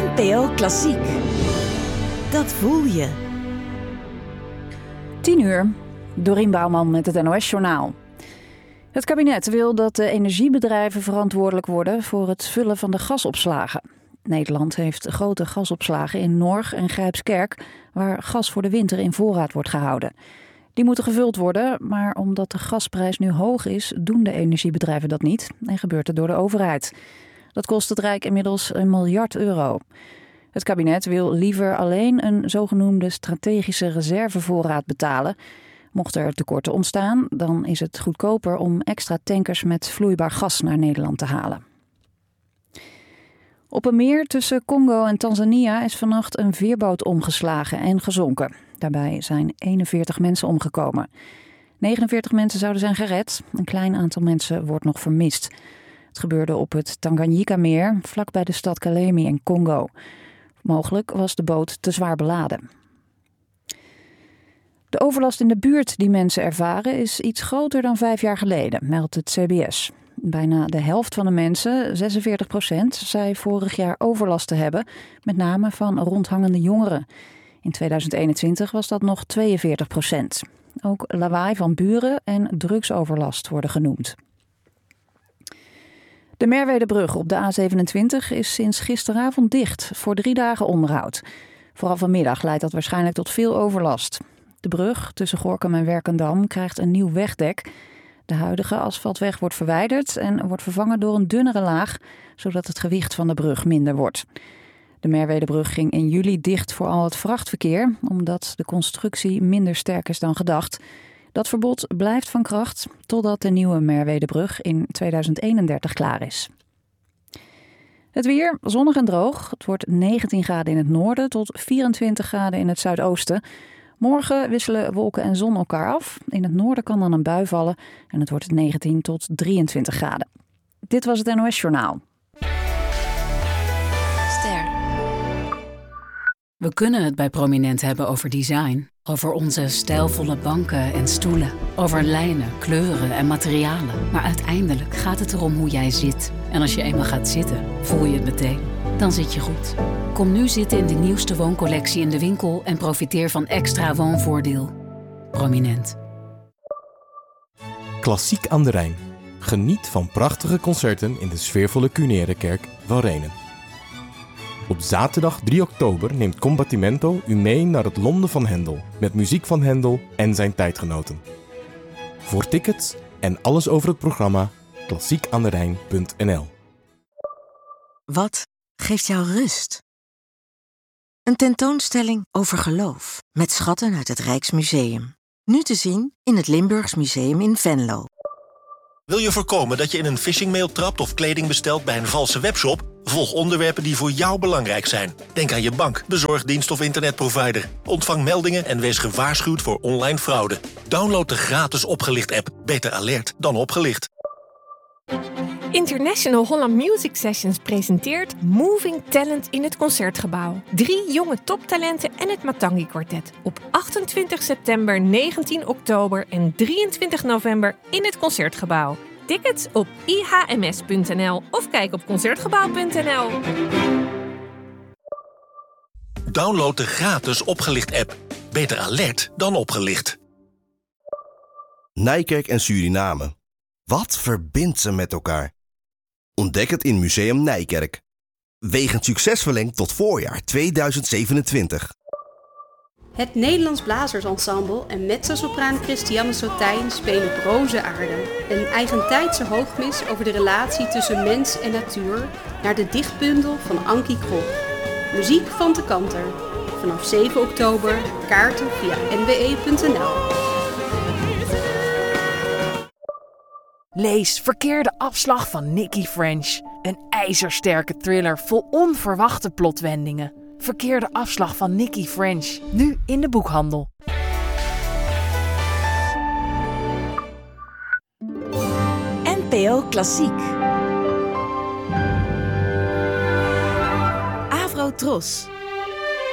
NPO Klassiek. Dat voel je. 10:00. Dorien Bouwman met het NOS-journaal. Het kabinet wil dat de energiebedrijven verantwoordelijk worden voor het vullen van de gasopslagen. Nederland heeft grote gasopslagen in Norg en Grijpskerk, waar gas voor de winter in voorraad wordt gehouden. Die moeten gevuld worden, maar omdat de gasprijs nu hoog is, doen de energiebedrijven dat niet en gebeurt het door de overheid. Dat kost het Rijk inmiddels €1 miljard. Het kabinet wil liever alleen een zogenoemde strategische reservevoorraad betalen. Mocht er tekorten ontstaan, dan is het goedkoper om extra tankers met vloeibaar gas naar Nederland te halen. Op een meer tussen Congo en Tanzania is vannacht een veerboot omgeslagen en gezonken. Daarbij zijn 41 mensen omgekomen. 49 mensen zouden zijn gered. Een klein aantal mensen wordt nog vermist. Het gebeurde op het Tanganyika-meer, vlakbij de stad Kalemi in Congo. Mogelijk was de boot te zwaar beladen. De overlast in de buurt die mensen ervaren is iets groter dan 5 jaar geleden, meldt het CBS. Bijna de helft van de mensen, 46%, zei vorig jaar overlast te hebben, met name van rondhangende jongeren. In 2021 was dat nog 42%. Ook lawaai van buren en drugsoverlast worden genoemd. De Merwedebrug op de A27 is sinds gisteravond dicht voor 3 dagen onderhoud. Vooral vanmiddag leidt dat waarschijnlijk tot veel overlast. De brug tussen Gorinchem en Werkendam krijgt een nieuw wegdek. De huidige asfaltweg wordt verwijderd en wordt vervangen door een dunnere laag, zodat het gewicht van de brug minder wordt. De Merwedebrug ging in juli dicht voor al het vrachtverkeer, omdat de constructie minder sterk is dan gedacht. Dat verbod blijft van kracht totdat de nieuwe Merwedebrug in 2031 klaar is. Het weer, zonnig en droog. Het wordt 19 graden in het noorden tot 24 graden in het zuidoosten. Morgen wisselen wolken en zon elkaar af. In het noorden kan dan een bui vallen en het wordt 19 tot 23 graden. Dit was het NOS-journaal. Ster. We kunnen het bij Prominent hebben over design. Over onze stijlvolle banken en stoelen. Over lijnen, kleuren en materialen. Maar uiteindelijk gaat het erom hoe jij zit. En als je eenmaal gaat zitten, voel je het meteen. Dan zit je goed. Kom nu zitten in de nieuwste wooncollectie in de winkel en profiteer van extra woonvoordeel. Prominent. Klassiek aan de Rijn. Geniet van prachtige concerten in de sfeervolle Cuneere kerk van Rhenen. Op zaterdag 3 oktober neemt Combattimento u mee naar het Londen van Händel, met muziek van Händel en zijn tijdgenoten. Voor tickets en alles over het programma, klassiekaanderijn.nl. Wat geeft jou rust? Een tentoonstelling over geloof, met schatten uit het Rijksmuseum. Nu te zien in het Limburgs Museum in Venlo. Wil je voorkomen dat je in een phishingmail trapt of kleding bestelt bij een valse webshop? Volg onderwerpen die voor jou belangrijk zijn. Denk aan je bank, bezorgdienst of internetprovider. Ontvang meldingen en wees gewaarschuwd voor online fraude. Download de gratis Opgelicht-app. Beter alert dan opgelicht. International Holland Music Sessions presenteert Moving Talent in het Concertgebouw. 3 jonge toptalenten en het Matangi Quartet. Op 28 september, 19 oktober en 23 november in het Concertgebouw. Tickets op ihms.nl of kijk op concertgebouw.nl. Download de gratis Opgelicht-app. Beter alert dan opgelicht. Nijkerk en Suriname. Wat verbindt ze met elkaar? Ontdek het in Museum Nijkerk. Wegend succes verlengd tot voorjaar 2027. Het Nederlands Blazersensemble en mezzosopraan Christiane Sotijn spelen op Roze Aarde. Een eigentijdse hoogmis over de relatie tussen mens en natuur naar de dichtbundel van Ankie Krop. Muziek van de Kanter. Vanaf 7 oktober, kaarten via nwe.nl. Lees Verkeerde afslag van Nicky French. Een ijzersterke thriller vol onverwachte plotwendingen. Verkeerde afslag van Nicky French. Nu in de boekhandel. NPO Klassiek. Avro Tros.